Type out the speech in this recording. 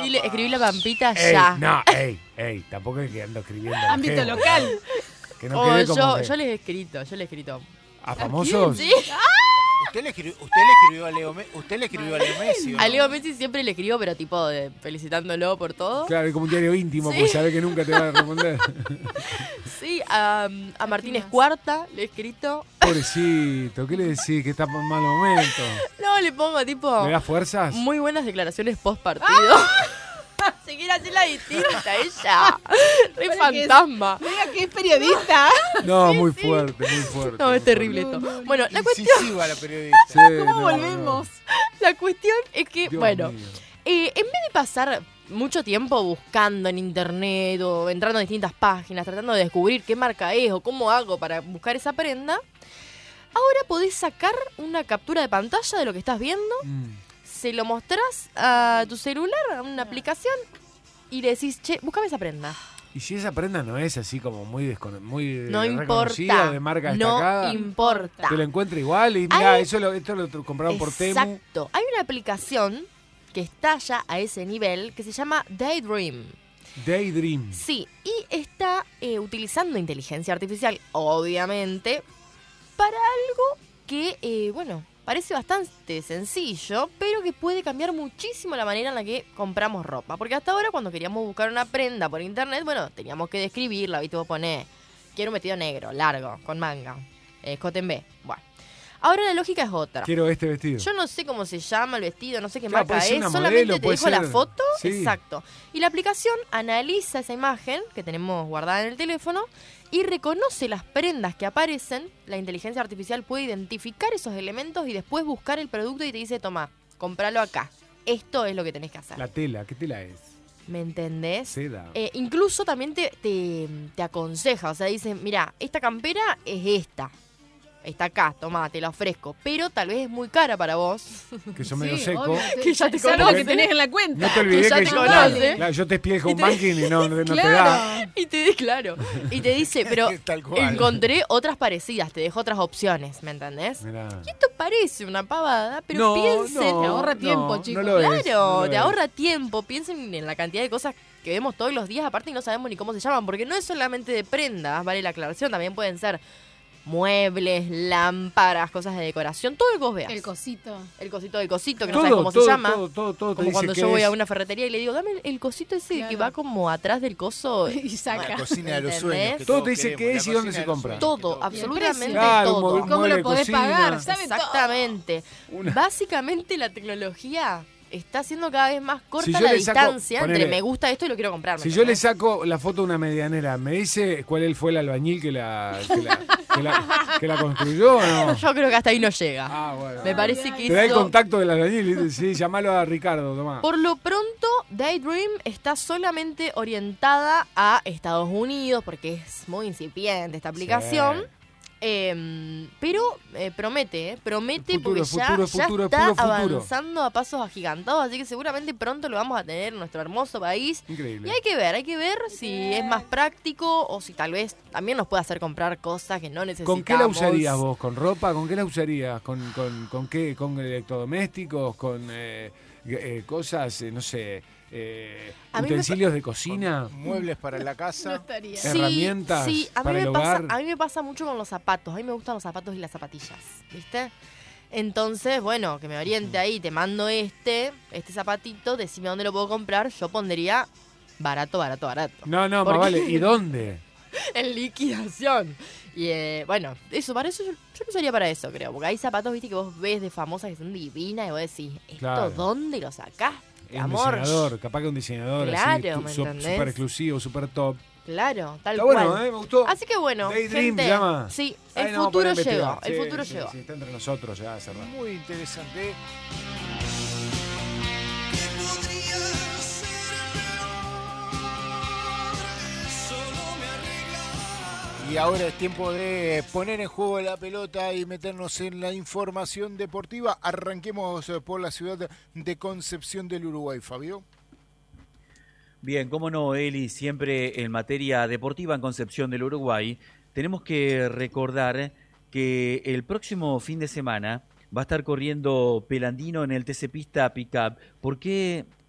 escribí la pampita Ey, ya. no, ey, tampoco es que ando escribiendo. Ámbito gente, local. Que no Oh, quede como que- yo les he escrito. ¿A famosos? Sí. ¿Usted le escribió a Leo Messi? ¿o no? A Leo Messi siempre le escribo, pero tipo felicitándolo por todo. Claro, es como un diario íntimo, Sí. porque sabe que nunca te va a responder. Sí, a Martínez Cuarta le he escrito. Pobrecito, ¿qué le decís? Que está por mal momento. No, le pongo tipo ¿Le das fuerzas? muy buenas declaraciones post partido. Se quiere hacer la distinta ella. Re Para que fantasma. Diga que es periodista. No, muy fuerte, muy fuerte. No, muy es terrible fuerte. esto. Bueno, la cuestión, Incisiva la periodista. Sí, ¿Cómo no, volvemos? la cuestión es que, Dios bueno, mío. en vez de pasar mucho tiempo buscando en internet o entrando a distintas páginas, tratando de descubrir qué marca es o cómo hago para buscar esa prenda, ahora podés sacar una captura de pantalla de lo que estás viendo, se lo mostrás a tu celular, a una aplicación, y le decís, che, búscame esa prenda. Y si esa prenda no es así como muy No reconocida, importa. de marca No destacada, importa. te lo encuentra igual y mira, Hay- esto lo compraron por Temu. Exacto. Hay una aplicación que está ya a ese nivel que se llama Daydream. Daydream. Sí, y está utilizando inteligencia artificial, obviamente, para algo que, bueno, parece bastante sencillo, pero que puede cambiar muchísimo la manera en la que compramos ropa. Porque hasta ahora, cuando queríamos buscar una prenda por internet, bueno, teníamos que describirla, ¿viste? Vos ponés, quiero un vestido negro, largo, con manga, escote en B. Bueno, ahora la lógica es otra. Quiero este vestido. Yo no sé cómo se llama el vestido, no sé qué Claro, marca puede ser es, una solamente modelo, te puede dejo la ser- foto, sí. exacto. Y la aplicación analiza esa imagen que tenemos guardada en el teléfono y reconoce las prendas que aparecen. La inteligencia artificial puede identificar esos elementos y después buscar el producto y te dice, toma, compralo acá. Esto es lo que tenés que hacer. La tela, ¿qué tela es? ¿Me entendés? Seda. Incluso también te aconseja, o sea, dice, mira, esta campera es esta. Está acá, toma, te la ofrezco. Pero tal vez es muy cara para vos. Que son medio Sí, seco. obvio, Que ya te es algo conoce. que tenés en la cuenta. No te olvides ya que te yo, conoce. claro, yo te espié el Y home te- banking y no te da. Claro. Y te dice, pero Tal cual. encontré otras parecidas, te dejo otras opciones, ¿me entendés? Mirá. Y esto parece una pavada, pero No, piensen, no, te ahorra tiempo, no, chicos. no lo es, claro, no lo te es. ahorra tiempo, piensen en la cantidad de cosas que vemos todos los días, aparte y no sabemos ni cómo se llaman, porque no es solamente de prendas, vale la aclaración, también pueden ser muebles, lámparas, cosas de decoración, todo lo que vos veas. El cosito. El cosito del cosito, que no sabes cómo se llama. Todo te Como dice cuando qué yo voy es. a una ferretería y le digo, dame el cosito ese Claro. que va como atrás del coso. Y saca. La cocina de los ¿Entendés? sueños. que Todo todos te dice queremos, qué es la y dónde cocina se de los compra. sueños Todo, que todos absolutamente precio. Claro, todo. un ¿Cómo mueble lo de podés cocina. pagar? ¿Sabe todo? Exactamente. Una- Básicamente la tecnología está haciendo cada vez más corta Si yo la le saco- distancia ponele, entre me gusta esto y lo quiero comprar. ¿me Si yo le entendés? saco la foto de una medianera, ¿me dice cuál fue el albañil que la construyó o no? Yo creo que hasta ahí no llega. Ah, bueno. Me parece que Te da el eso... contacto del albañil y dice, sí, llamalo a Ricardo, tomá. Por lo pronto, Daydream está solamente orientada a Estados Unidos porque es muy incipiente esta aplicación. Pero promete Futuro, porque futuro, ya futuro, está puro futuro. avanzando a pasos agigantados, así que seguramente pronto lo vamos a tener en nuestro hermoso país. Y Increíble. hay que ver si es más práctico o si tal vez también nos puede hacer comprar cosas que no necesitamos. ¿Con qué la usarías vos? ¿Con ropa? ¿Con qué la usarías? ¿Con qué? ¿Con electrodomésticos? ¿Con cosas, no sé, A mí me utensilios de cocina? Muebles para la No casa. estaría. Sí. herramientas Sí, para el hogar. a mí me pasa mucho con los zapatos. A mí me gustan los zapatos y las zapatillas, ¿viste? Entonces, bueno, que me oriente ahí, te mando este zapatito, decime dónde lo puedo comprar. Yo pondría barato, barato, barato. No, más Porque- vale. ¿Y dónde? En liquidación. Y bueno, para eso yo lo usaría para eso, creo. Porque hay zapatos, viste, que vos ves de famosas que son divinas y vos decís, ¿esto Claro. dónde lo sacaste, Un amor? diseñador, capaz que un diseñador Claro, así, ¿me super entendés? exclusivo, super top. Claro, tal Está cual. bueno, me gustó. Así que bueno, Daydream gente, se llama. sí, Ay, el no, futuro para investigar. llegó, el Sí, futuro sí, llegó. sí, está entre nosotros ya hace rato. Muy interesante. Y ahora es tiempo de poner en juego la pelota y meternos en la información deportiva. Arranquemos por la ciudad de Concepción del Uruguay, Fabio. Bien, cómo no, Eli, siempre en materia deportiva en Concepción del Uruguay, tenemos que recordar que el próximo fin de semana va a estar corriendo Pelandino en el TC Pista Pickup. ¿Por qué